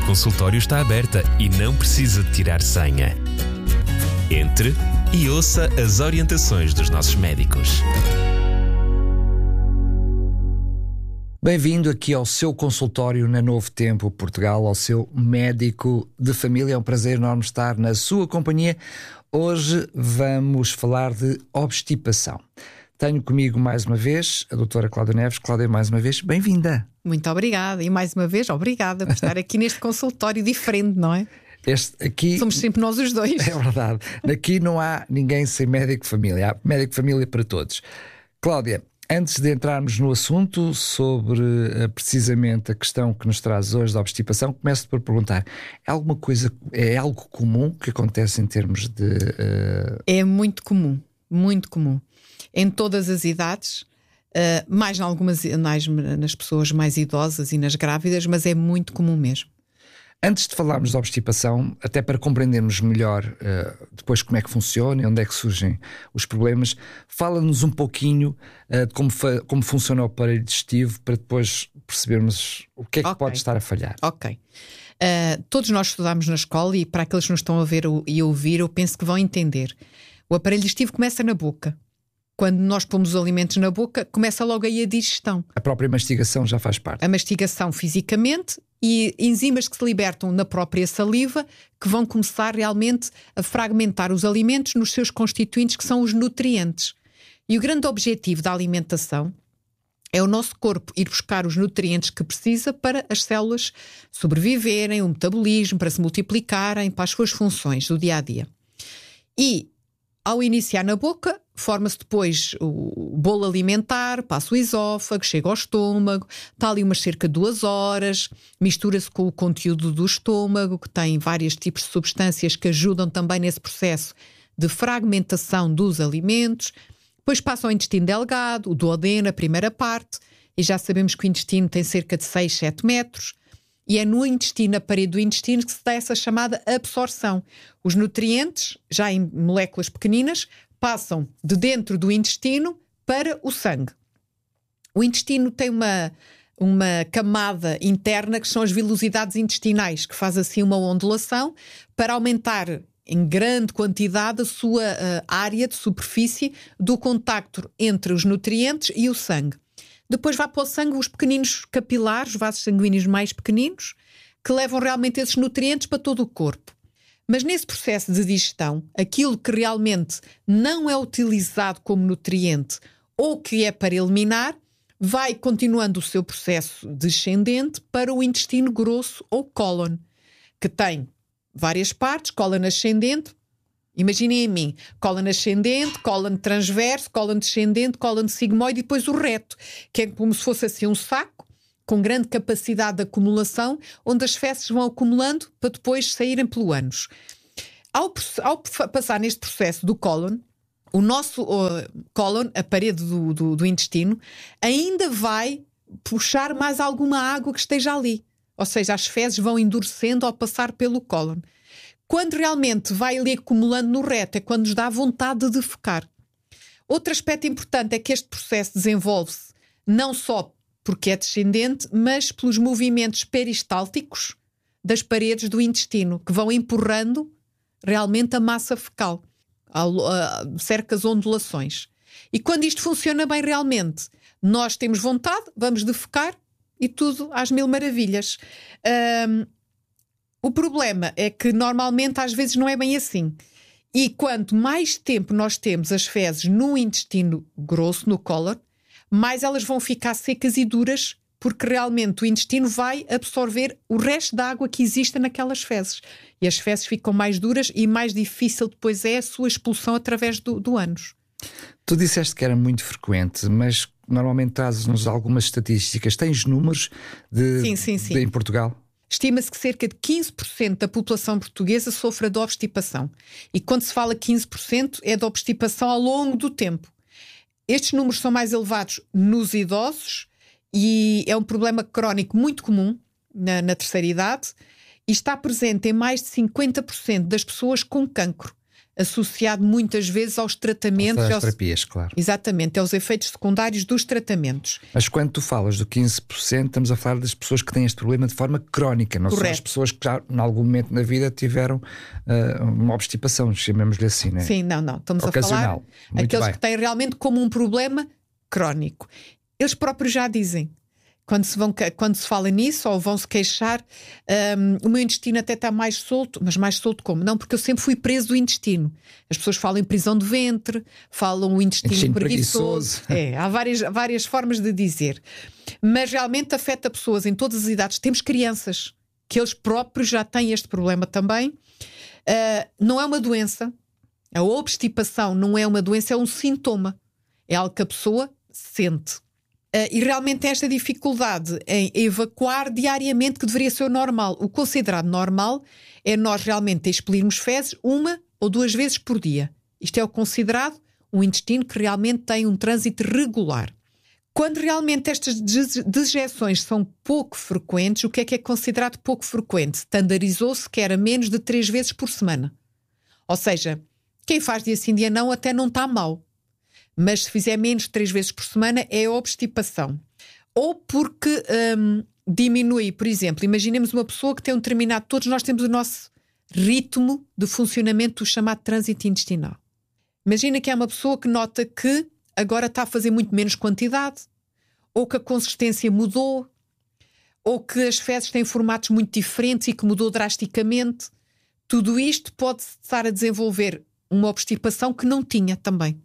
consultório está aberta e não precisa de tirar senha. Entre e ouça as orientações dos nossos médicos. Bem-vindo aqui ao seu consultório na Novo Tempo Portugal, ao seu médico de família. É um prazer enorme estar na sua companhia. Hoje vamos falar de obstipação. Tenho comigo mais uma vez a doutora Cláudia Neves. Cláudia, mais uma vez, bem-vinda. Muito obrigada e mais uma vez obrigada por estar aqui neste consultório diferente, não é? Aqui somos sempre nós os dois. É verdade. Aqui não há ninguém sem médico de família. Há médico de família para todos. Cláudia, antes de entrarmos no assunto sobre precisamente a questão que nos traz hoje da obstipação, começo por perguntar: é algo comum que acontece em termos de... É muito comum, muito comum. Em todas as idades, mais nas pessoas mais idosas e nas grávidas, mas é muito comum mesmo. Antes de falarmos da obstipação, até para compreendermos melhor depois como é que funciona e onde é que surgem os problemas, fala-nos um pouquinho de como funciona o aparelho digestivo, para depois percebermos o que é que pode estar a falhar. Ok. Todos nós estudámos na escola e para aqueles que nos estão a ver e a ouvir, eu penso que vão entender. O aparelho digestivo começa na boca. Quando nós pomos os alimentos na boca, começa logo aí a digestão. A própria mastigação já faz parte. A mastigação fisicamente e enzimas que se libertam na própria saliva, que vão começar realmente a fragmentar os alimentos nos seus constituintes, que são os nutrientes. E o grande objetivo da alimentação é o nosso corpo ir buscar os nutrientes que precisa para as células sobreviverem, o metabolismo, para se multiplicarem, para as suas funções do dia-a-dia. E, ao iniciar na boca, forma-se depois o bolo alimentar, passa o esófago, chega ao estômago, está ali umas cerca de 2 horas, mistura-se com o conteúdo do estômago, que tem vários tipos de substâncias que ajudam também nesse processo de fragmentação dos alimentos. Depois passa ao intestino delgado, o duodeno, a primeira parte, e já sabemos que o intestino tem cerca de 6, 7 metros. E é no intestino, na parede do intestino, que se dá essa chamada absorção. Os nutrientes, já em moléculas pequeninas, passam de dentro do intestino para o sangue. O intestino tem uma camada interna que são as vilosidades intestinais, que faz assim uma ondulação para aumentar em grande quantidade a sua área de superfície do contacto entre os nutrientes e o sangue. Depois vai para o sangue os pequeninos capilares, os vasos sanguíneos mais pequeninos, que levam realmente esses nutrientes para todo o corpo. Mas nesse processo de digestão, aquilo que realmente não é utilizado como nutriente ou que é para eliminar, vai continuando o seu processo descendente para o intestino grosso ou cólon, que tem várias partes: cólon ascendente, imaginem em mim, cólon ascendente, cólon transverso, cólon descendente, cólon sigmoide e depois o reto, que é como se fosse assim um saco com grande capacidade de acumulação, onde as fezes vão acumulando para depois saírem pelo ânus. Ao passar neste processo do cólon, o nosso cólon, a parede do intestino, ainda vai puxar mais alguma água que esteja ali. Ou seja, as fezes vão endurecendo ao passar pelo cólon. Quando realmente vai ali acumulando no reto, é quando nos dá vontade de defecar. Outro aspecto importante é que este processo desenvolve-se não só porque é descendente, mas pelos movimentos peristálticos das paredes do intestino, que vão empurrando realmente a massa fecal, cercas ondulações. E quando isto funciona bem realmente, nós temos vontade, vamos defecar e tudo às mil maravilhas. O problema é que normalmente às vezes não é bem assim. E quanto mais tempo nós temos as fezes no intestino grosso, no cólon, mais elas vão ficar secas e duras, porque realmente o intestino vai absorver o resto da água que existe naquelas fezes. E as fezes ficam mais duras e mais difícil depois é a sua expulsão através do ânus. Tu disseste que era muito frequente, mas normalmente trazes-nos algumas estatísticas. Tens números sim. Em Portugal? Estima-se que cerca de 15% da população portuguesa sofra de obstipação. E quando se fala 15% é de obstipação ao longo do tempo. Estes números são mais elevados nos idosos e é um problema crónico muito comum na terceira idade e está presente em mais de 50% das pessoas com cancro. associado muitas vezes aos tratamentos. Às terapias, claro. Exatamente, aos efeitos secundários dos tratamentos. Mas quando tu falas do 15%, estamos a falar das pessoas que têm este problema de forma crónica, não são as pessoas que já, em algum momento na vida, tiveram uma obstipação, chamemos-lhe assim, não é? Sim, não. Estamos ocasional. A falar aqueles que têm realmente como um problema crónico. Eles próprios já dizem. Quando se fala nisso ou vão se queixar, o meu intestino até está mais solto. Mas mais solto como? Não, porque eu sempre fui preso do intestino. As pessoas falam em prisão de ventre, falam o intestino preguiçoso. Há várias formas de dizer. Mas realmente afeta pessoas em todas as idades. Temos crianças que eles próprios já têm este problema também. Não é uma doença. A obstipação não é uma doença, é um sintoma. É algo que a pessoa sente. E realmente esta dificuldade em evacuar diariamente, que deveria ser o normal. O considerado normal é nós realmente expelirmos fezes 1 ou 2 vezes por dia. Isto é o considerado um intestino que realmente tem um trânsito regular. Quando realmente estas dejeções são pouco frequentes, o que é considerado pouco frequente? Standardizou-se que era menos de 3 vezes por semana. Ou seja, quem faz dia sim dia não até não está mal. Mas se fizer menos de 3 vezes por semana é obstipação. Ou porque diminui, por exemplo, imaginemos uma pessoa que tem um determinado... Todos nós temos o nosso ritmo de funcionamento do chamado trânsito intestinal. Imagina que é uma pessoa que nota que agora está a fazer muito menos quantidade, ou que a consistência mudou, ou que as fezes têm formatos muito diferentes e que mudou drasticamente. Tudo isto pode estar a desenvolver uma obstipação que não tinha também.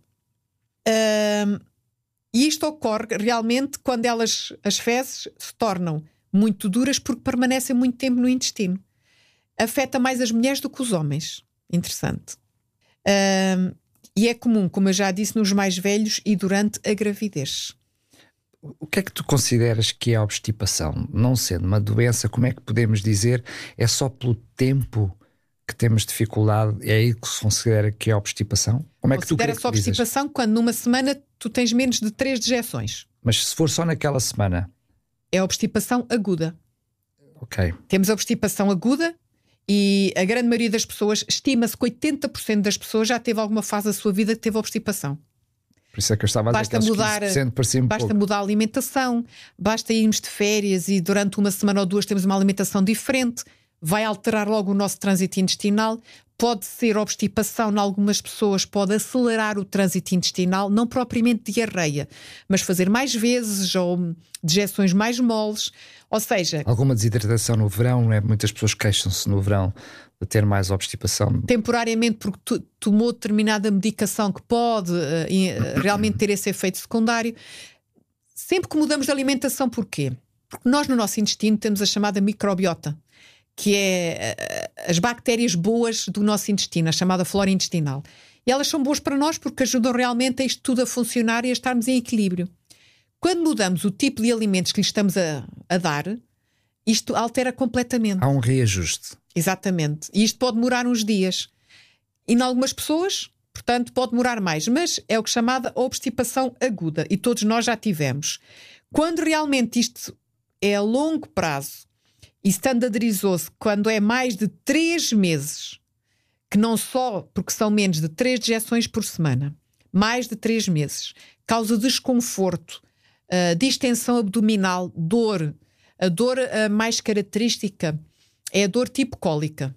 E isto ocorre realmente quando as fezes se tornam muito duras porque permanecem muito tempo no intestino. Afeta mais as mulheres do que os homens. Interessante. E é comum, como eu já disse, nos mais velhos e durante a gravidez. O que é que tu consideras que é a obstipação? Não sendo uma doença, como é que podemos dizer? É só pelo tempo que temos dificuldade? É aí que se considera que é a obstipação? Como é que tu considera-se obstipação quando numa semana tu tens menos de 3 dejeções. Mas se for só naquela semana? É obstipação aguda. Ok. Temos a obstipação aguda e a grande maioria das pessoas, estima-se que 80% das pessoas já teve alguma fase da sua vida que teve obstipação. Por isso é que eu estava a dizer que 15% parecia basta mudar a alimentação, basta irmos de férias e durante uma semana ou 2 temos uma alimentação diferente, vai alterar logo o nosso trânsito intestinal. Pode ser obstipação, em algumas pessoas pode acelerar o trânsito intestinal, não propriamente diarreia, mas fazer mais vezes ou dejeções mais moles, ou seja... Alguma desidratação no verão, não é? Muitas pessoas queixam-se no verão de ter mais obstipação. Temporariamente porque tomou determinada medicação que pode realmente ter esse efeito secundário. Sempre que mudamos de alimentação, porquê? Porque nós no nosso intestino temos a chamada microbiota, que é as bactérias boas do nosso intestino, a chamada flora intestinal. E elas são boas para nós porque ajudam realmente a isto tudo a funcionar e a estarmos em equilíbrio. Quando mudamos o tipo de alimentos que lhe estamos a dar, isto altera completamente. Há um reajuste. Exatamente. E isto pode demorar uns dias. E em algumas pessoas, portanto, pode demorar mais. Mas é o que é chamada obstipação aguda. E todos nós já tivemos. Quando realmente isto é a longo prazo e standardizou-se quando é mais de 3 meses, que não só porque são menos de 3 dejeções por semana, mais de 3 meses, causa desconforto, distensão abdominal, dor. A dor mais característica é a dor tipo cólica.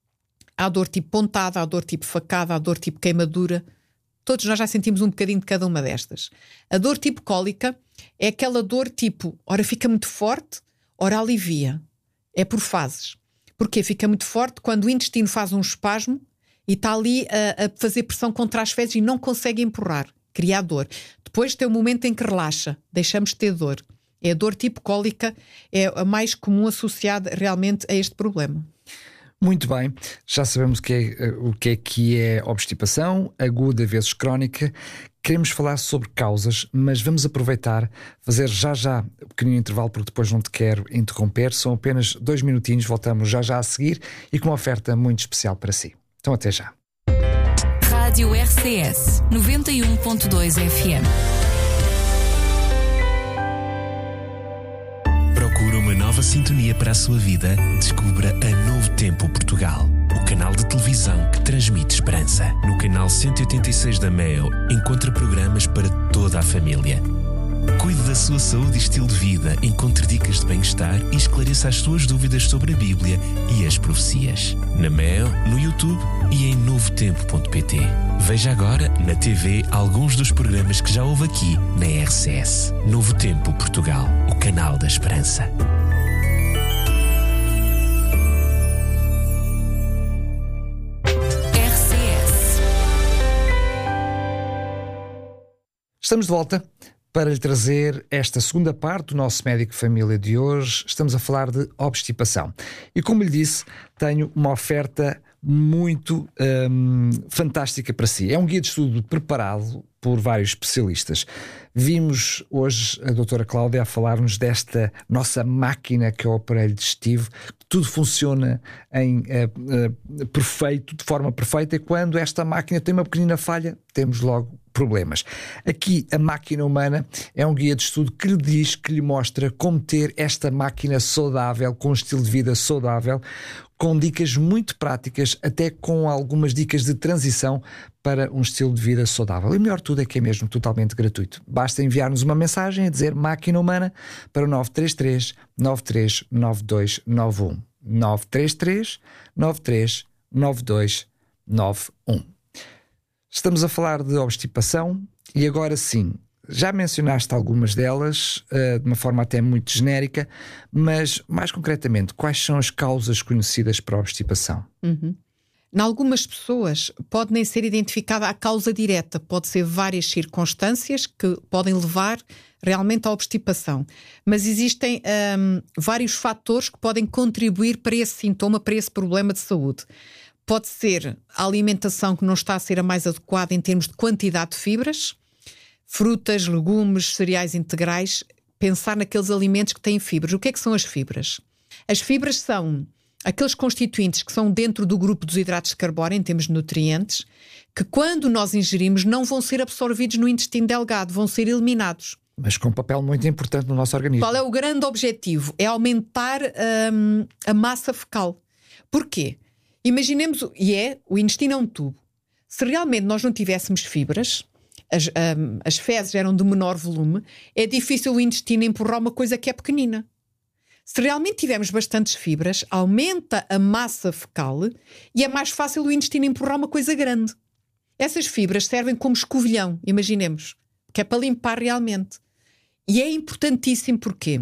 Há a dor tipo pontada, há a dor tipo facada, há a dor tipo queimadura. Todos nós já sentimos um bocadinho de cada uma destas. A dor tipo cólica é aquela dor tipo, ora fica muito forte, ora alivia. É por fases. Porquê? Fica muito forte quando o intestino faz um espasmo e está ali a fazer pressão contra as fezes e não consegue empurrar. Cria dor. Depois tem um momento em que relaxa. Deixamos de ter dor. É a dor tipo cólica, é a mais comum associada realmente a este problema. Muito bem, já sabemos o que é obstipação, aguda vezes crónica. Queremos falar sobre causas, mas vamos aproveitar, fazer já um pequenino intervalo, porque depois não te quero interromper. São apenas 2 minutinhos, voltamos já a seguir e com uma oferta muito especial para si. Então até já. Rádio RCS 91.2 FM. Procura uma nova sintonia para a sua vida, descubra a Novo Tempo Portugal, o canal de televisão que transmite esperança. No canal 186 da Mel, encontra programas para toda a família. Cuide da sua saúde e estilo de vida, encontre dicas de bem-estar e esclareça as suas dúvidas sobre a Bíblia e as profecias. Na Mel, no YouTube e em novotempo.pt. Veja agora na TV alguns dos programas que já houve aqui na RCS. Novo Tempo Portugal, o canal da esperança. RCS. Estamos de volta para lhe trazer esta segunda parte do nosso Médico Família de hoje. Estamos a falar de obstipação. E como lhe disse, tenho uma oferta muito fantástica para si. É um guia de estudo preparado por vários especialistas. Vimos hoje a doutora Cláudia a falar-nos desta nossa máquina que é o aparelho digestivo. Tudo funciona perfeito, de forma perfeita, e quando esta máquina tem uma pequenina falha, temos logo problemas. Aqui a máquina humana é um guia de estudo que lhe diz, que lhe mostra como ter esta máquina saudável, com um estilo de vida saudável, com dicas muito práticas, até com algumas dicas de transição para um estilo de vida saudável. E melhor de tudo é que é mesmo totalmente gratuito. Basta enviar-nos uma mensagem a dizer máquina humana para o 933 93 9291. 933 93 9291. Estamos a falar de obstipação e agora sim, já mencionaste algumas delas, de uma forma até muito genérica, mas mais concretamente, quais são as causas conhecidas para a obstipação? Em algumas pessoas pode nem ser identificada a causa direta, pode ser várias circunstâncias que podem levar realmente à obstipação, mas existem vários fatores que podem contribuir para esse sintoma, para esse problema de saúde. Pode ser a alimentação que não está a ser a mais adequada em termos de quantidade de fibras, frutas, legumes, cereais integrais, pensar naqueles alimentos que têm fibras. O que é que são as fibras? As fibras são aqueles constituintes que são dentro do grupo dos hidratos de carbono, em termos de nutrientes, que quando nós ingerimos não vão ser absorvidos no intestino delgado, vão ser eliminados. Mas com um papel muito importante no nosso organismo. Qual é o grande objetivo? É aumentar a massa fecal. Porquê? Imaginemos, o intestino é um tubo. Se realmente nós não tivéssemos fibras, as fezes eram de menor volume, é difícil o intestino empurrar uma coisa que é pequenina. Se realmente tivermos bastantes fibras, aumenta a massa fecal e é mais fácil o intestino empurrar uma coisa grande. Essas fibras servem como escovilhão, imaginemos, que é para limpar realmente. E é importantíssimo porque,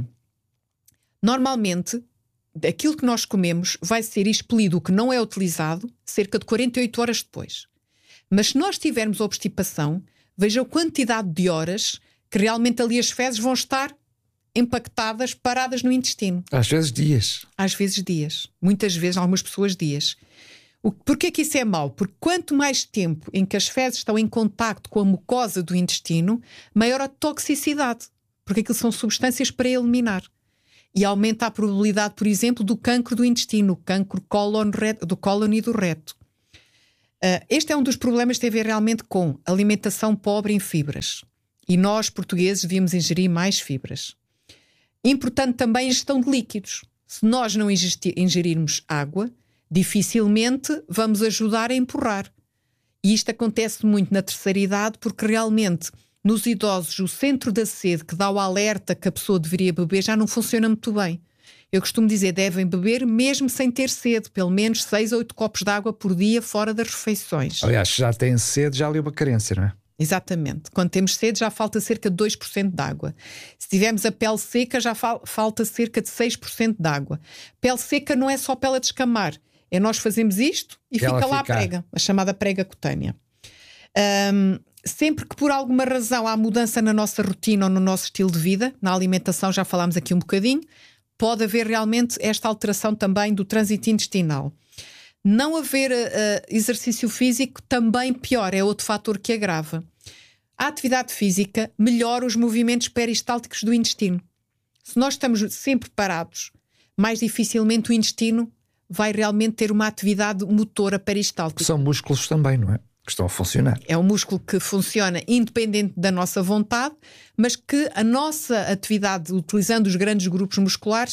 normalmente, aquilo que nós comemos vai ser expelido, o que não é utilizado, cerca de 48 horas depois. Mas se nós tivermos obstipação, veja a quantidade de horas que realmente ali as fezes vão estar empactadas, paradas no intestino. Às vezes dias. Às vezes dias. Muitas vezes, algumas pessoas dias. Porquê que isso é mau? Porque quanto mais tempo em que as fezes estão em contacto com a mucosa do intestino, maior a toxicidade. Porque aquilo são substâncias para eliminar. E aumenta a probabilidade, por exemplo, do cancro do intestino, o cancro do cólon e do reto. Este é um dos problemas que tem a ver realmente com alimentação pobre em fibras. E nós, portugueses, devíamos ingerir mais fibras. Importante também a ingestão de líquidos. Se nós não ingerirmos água, dificilmente vamos ajudar a empurrar. E isto acontece muito na terceira idade, porque realmente nos idosos o centro da sede que dá o alerta que a pessoa deveria beber já não funciona muito bem. Eu costumo dizer, devem beber mesmo sem ter sede, pelo menos 6 a 8 copos de água por dia fora das refeições. Aliás, se já têm sede, já ali uma carência, não é? Exatamente. Quando temos sede já falta cerca de 2% de água. Se tivermos a pele seca já falta cerca de 6% de água. Pele seca não é só pele a descamar. É nós fazemos isto e fica lá a prega, a chamada prega cutânea. Sempre que por alguma razão há mudança na nossa rotina ou no nosso estilo de vida, na alimentação já falámos aqui um bocadinho, pode haver realmente esta alteração também do trânsito intestinal. Não haver exercício físico também pior, é outro fator que agrava. A atividade física melhora os movimentos peristálticos do intestino. Se nós estamos sempre parados, mais dificilmente o intestino vai realmente ter uma atividade motora peristáltica. São músculos também, não é? Que estão a funcionar. É um músculo que funciona independente da nossa vontade, mas que a nossa atividade, utilizando os grandes grupos musculares,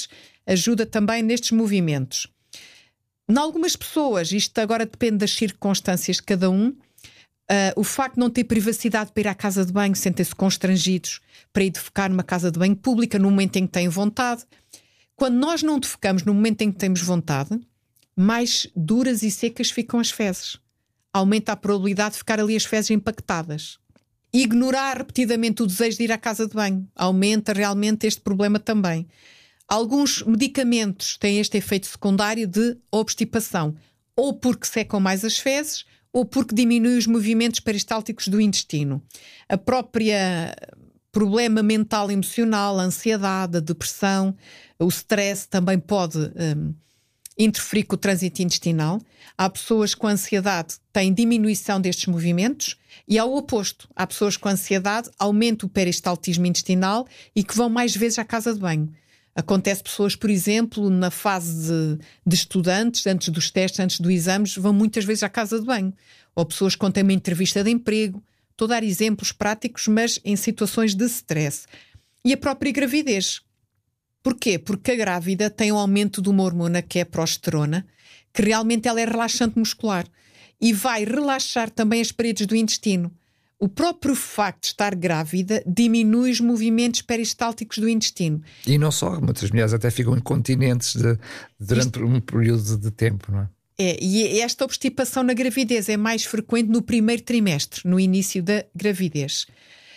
ajuda também nestes movimentos. Em algumas pessoas, isto agora depende das circunstâncias de cada um, o facto de não ter privacidade para ir à casa de banho, sentem-se constrangidos para ir defecar numa casa de banho pública no momento em que têm vontade. Quando nós não defecamos no momento em que temos vontade, mais duras e secas ficam as fezes. Aumenta a probabilidade de ficar ali as fezes impactadas. Ignorar repetidamente o desejo de ir à casa de banho aumenta realmente este problema também. Alguns medicamentos têm este efeito secundário de obstipação, ou porque secam mais as fezes, ou porque diminuem os movimentos peristálticos do intestino. A própria problema mental e emocional, a ansiedade, a depressão, o stress também pode interferir com o trânsito intestinal. Há pessoas com ansiedade que têm diminuição destes movimentos e ao oposto, há pessoas com ansiedade, aumenta o peristaltismo intestinal e que vão mais vezes à casa de banho. Acontece pessoas, por exemplo, na fase de estudantes, antes dos testes, antes dos exames, vão muitas vezes à casa de banho. Ou pessoas que têm uma entrevista de emprego. Estou a dar exemplos práticos, mas em situações de stress. E a própria gravidez. Porquê? Porque a grávida tem um aumento de uma hormona que é a progesterona, que realmente ela é relaxante muscular e vai relaxar também as paredes do intestino. O próprio facto de estar grávida diminui os movimentos peristálticos do intestino. E não só, muitas mulheres até ficam incontinentes durante um período de tempo, não é? E esta obstipação na gravidez é mais frequente no primeiro trimestre, no início da gravidez.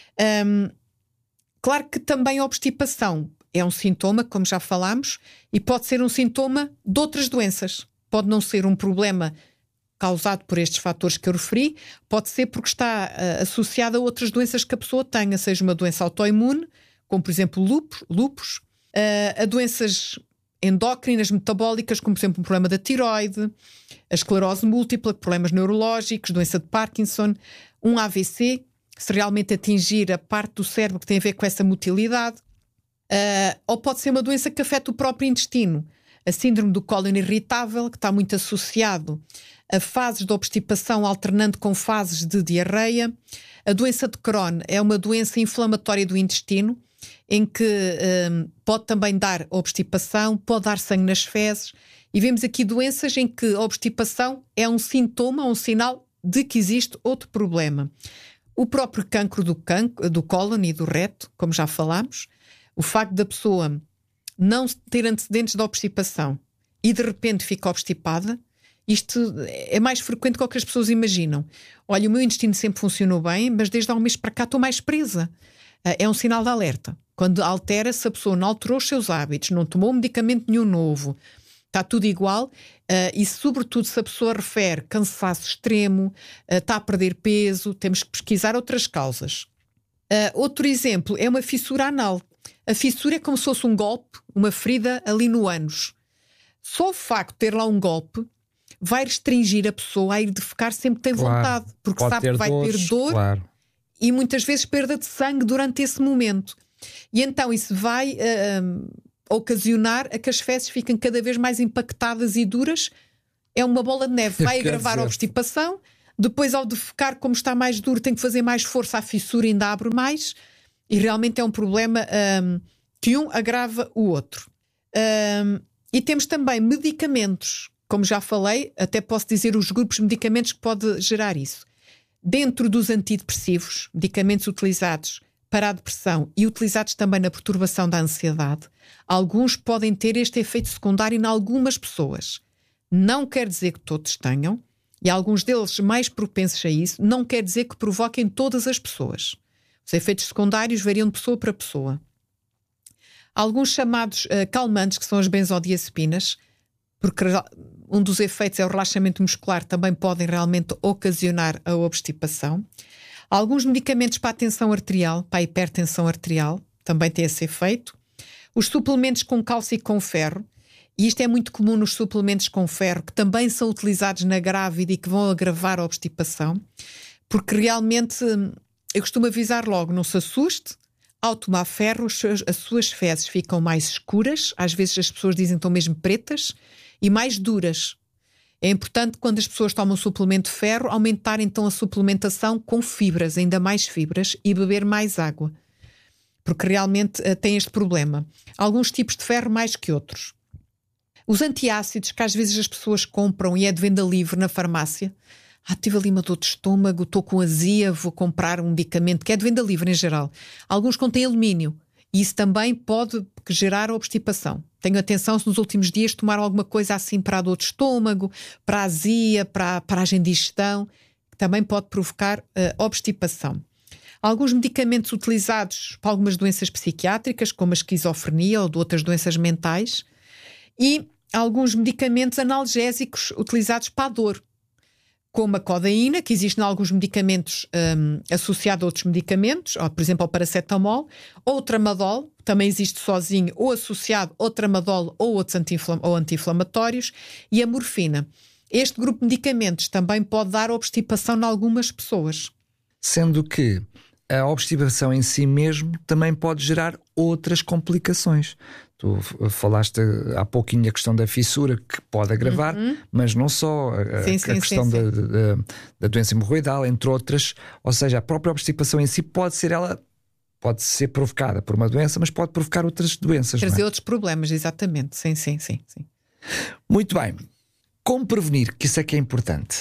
Claro que também a obstipação é um sintoma, como já falámos, e pode ser um sintoma de outras doenças. Pode não ser um problema causado por estes fatores que eu referi, pode ser porque está associado a outras doenças que a pessoa tenha, seja uma doença autoimune, como por exemplo lúpus, a doenças endócrinas, metabólicas, como por exemplo um problema da tiroide, a esclerose múltipla, problemas neurológicos, doença de Parkinson, um AVC, se realmente atingir a parte do cérebro que tem a ver com essa motilidade, ou pode ser uma doença que afeta o próprio intestino, a síndrome do cólon irritável, que está muito associado a fases de obstipação alternando com fases de diarreia. A doença de Crohn é uma doença inflamatória do intestino, em que pode também dar obstipação, pode dar sangue nas fezes, e vemos aqui doenças em que a obstipação é um sintoma, um sinal de que existe outro problema. O próprio cancro do cólon e do reto, como já falámos, o facto da pessoa não ter antecedentes de obstipação e de repente fica obstipada, isto é mais frequente do que as pessoas imaginam. Olha, o meu intestino sempre funcionou bem, mas desde há um mês para cá estou mais presa. É um sinal de alerta. Quando altera-se, a pessoa não alterou os seus hábitos, não tomou medicamento nenhum novo, está tudo igual, e sobretudo se a pessoa refere cansaço extremo, está a perder peso, temos que pesquisar outras causas. Outro exemplo é uma fissura anal. A fissura é como se fosse um golpe, uma ferida ali no ânus. Só o facto de ter lá um golpe vai restringir a pessoa a ir defecar sempre que tem vontade, porque sabe que vai ter dor e muitas vezes perda de sangue durante esse momento. E então isso vai ocasionar a que as fezes fiquem cada vez mais impactadas e duras. É uma bola de neve, vai agravar a obstipação. Depois, ao defecar, como está mais duro, tem que fazer mais força, a fissura ainda abre mais, e realmente é um problema que um agrava o outro. E temos também medicamentos, como já falei, até posso dizer os grupos de medicamentos que pode gerar isso. Dentro dos antidepressivos, medicamentos utilizados para a depressão e utilizados também na perturbação da ansiedade, alguns podem ter este efeito secundário em algumas pessoas. Não quer dizer que todos tenham, e alguns deles mais propensos a isso, não quer dizer que provoquem todas as pessoas. Os efeitos secundários variam de pessoa para pessoa. Alguns chamados calmantes, que são as benzodiazepinas, porque um dos efeitos é o relaxamento muscular, também podem realmente ocasionar a obstipação. Alguns medicamentos para a tensão arterial, para a hipertensão arterial, também têm esse efeito. Os suplementos com cálcio e com ferro, e isto é muito comum nos suplementos com ferro, que também são utilizados na grávida e que vão agravar a obstipação, porque realmente, eu costumo avisar logo, não se assuste, ao tomar ferro as suas fezes ficam mais escuras, às vezes as pessoas dizem que estão mesmo pretas, e mais duras. É importante, quando as pessoas tomam suplemento de ferro, aumentar então a suplementação com fibras, ainda mais fibras, e beber mais água, porque realmente tem este problema. Alguns tipos de ferro mais que outros. Os antiácidos que às vezes as pessoas compram e é de venda livre na farmácia. Tive ali uma dor de estômago, estou com azia, vou comprar um medicamento que é de venda livre em geral. Alguns contêm alumínio e isso também pode gerar obstipação. Tenho atenção se nos últimos dias tomar alguma coisa assim para a dor de estômago, para a azia, para a indigestão, que também pode provocar obstipação. Alguns medicamentos utilizados para algumas doenças psiquiátricas, como a esquizofrenia ou de outras doenças mentais, e alguns medicamentos analgésicos utilizados para a dor, como a codeína, que existe em alguns medicamentos associado a outros medicamentos, ou, por exemplo, ao paracetamol, ou o tramadol, também existe sozinho ou associado ao tramadol ou outros anti-inflamatórios, e a morfina. Este grupo de medicamentos também pode dar obstipação em algumas pessoas. Sendo que a obstipação em si mesmo também pode gerar outras complicações. Tu falaste há pouquinho a questão da fissura, que pode agravar, mas não só a questão da doença hemorroidal, entre outras. Ou seja, a própria obstipação em si pode ser provocada por uma doença, mas pode provocar outras doenças. Trazer outros problemas, exatamente. Sim. Muito bem. Como prevenir? Que isso é que é importante.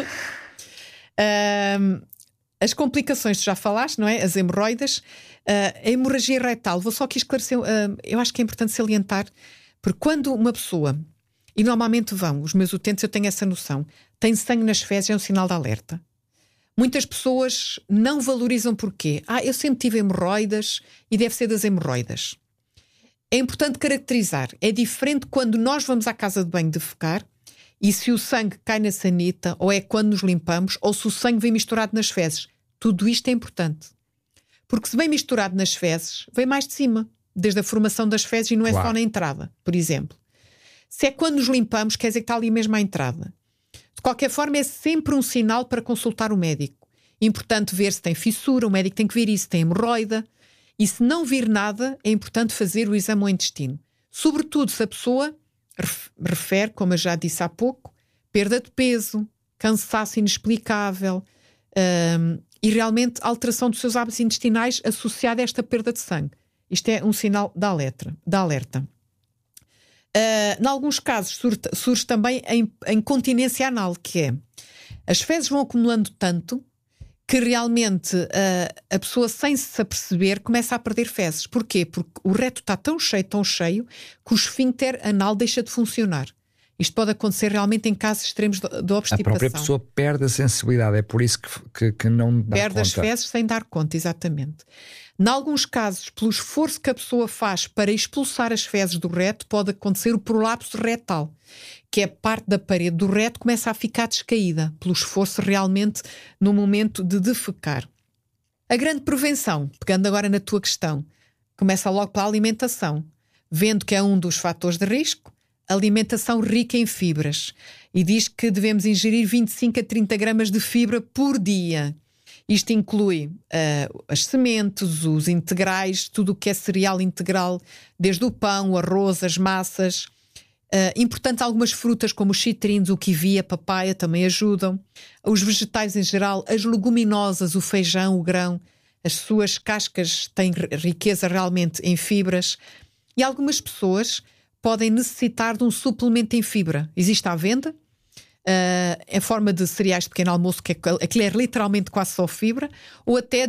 As complicações, tu já falaste, não é? As hemorroidas, a hemorragia retal. Vou só aqui esclarecer, eu acho que é importante salientar, porque quando uma pessoa, e normalmente os meus utentes, eu tenho essa noção, tem sangue nas fezes, é um sinal de alerta. Muitas pessoas não valorizam porquê. Eu sempre tive hemorroidas e deve ser das hemorroidas. É importante caracterizar. É diferente quando nós vamos à casa de banho defecar e se o sangue cai na sanita, ou é quando nos limpamos, ou se o sangue vem misturado nas fezes. Tudo isto é importante. Porque se vem misturado nas fezes, vem mais de cima, desde a formação das fezes, e não é só na entrada, por exemplo. Se é quando nos limpamos, quer dizer que está ali mesmo à entrada. De qualquer forma, é sempre um sinal para consultar o médico. Importante ver se tem fissura, o médico tem que ver isso, se tem hemorroida. E se não vir nada, é importante fazer o exame ao intestino. Sobretudo se a pessoa refere, como eu já disse há pouco, perda de peso, cansaço inexplicável e realmente alteração dos seus hábitos intestinais associada a esta perda de sangue. Isto é um sinal de alerta. Em alguns casos surge também a incontinência anal, que é as fezes vão acumulando tanto que realmente a pessoa, sem se aperceber, começa a perder fezes. Porquê? Porque o reto está tão cheio, que o esfíncter anal deixa de funcionar. Isto pode acontecer realmente em casos extremos de obstipação. A própria pessoa perde a sensibilidade, é por isso que não dá perde conta. As fezes sem dar conta, exatamente. Em alguns casos, pelo esforço que a pessoa faz para expulsar as fezes do reto, pode acontecer o prolapso retal, que é parte da parede do reto começa a ficar descaída, pelo esforço realmente no momento de defecar. A grande prevenção, pegando agora na tua questão, começa logo pela alimentação, vendo que é um dos fatores de risco, alimentação rica em fibras. E diz que devemos ingerir 25 a 30 gramas de fibra por dia. Isto inclui as sementes, os integrais, tudo o que é cereal integral, desde o pão, o arroz, as massas. Importante, algumas frutas como os citrinos, o kiwi, a papaya também ajudam. Os vegetais em geral, as leguminosas, o feijão, o grão, as suas cascas têm riqueza realmente em fibras. E algumas pessoas podem necessitar de um suplemento em fibra. Existe à venda, em forma de cereais de pequeno almoço, aquilo é literalmente quase só fibra, ou até